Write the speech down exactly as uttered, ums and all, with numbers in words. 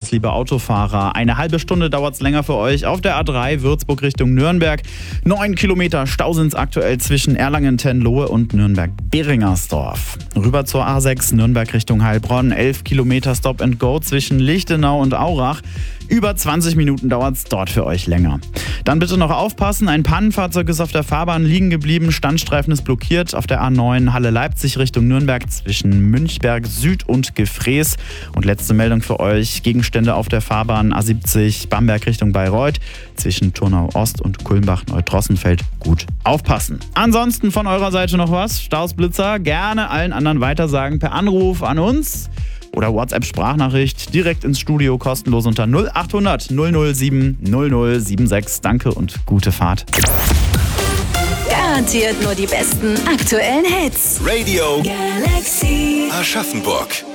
los, liebe Autofahrer. Eine halbe Stunde dauert es länger für euch auf der A drei Würzburg Richtung Nürnberg. Neun Kilometer Stau sind es aktuell zwischen Erlangen-Tenlohe und Nürnberg-Beringersdorf. Rüber zur A sechs Nürnberg Richtung Heilbronn. Elf Kilometer Stop and Go zwischen Lichtenau und Aurach. Über zwanzig Minuten dauert es dort für euch länger. Dann bitte noch aufpassen, ein Pannenfahrzeug ist auf der Fahrbahn liegen geblieben, Standstreifen ist blockiert auf der A neun Halle-Leipzig Richtung Nürnberg zwischen Münchberg Süd und Gefrees. Und letzte Meldung für euch, Gegenstände auf der Fahrbahn A siebzig Bamberg Richtung Bayreuth zwischen Turnau Ost und Kulmbach-Neutrossenfeld. Gut aufpassen. Ansonsten von eurer Seite noch was? Staus, Blitzer, gerne allen anderen weitersagen per Anruf an uns. Oder WhatsApp-Sprachnachricht direkt ins Studio, kostenlos unter null acht hundert null null sieben null null sieben sechs. Danke und gute Fahrt. Garantiert nur die besten aktuellen Hits. Radio Galaxy Aschaffenburg.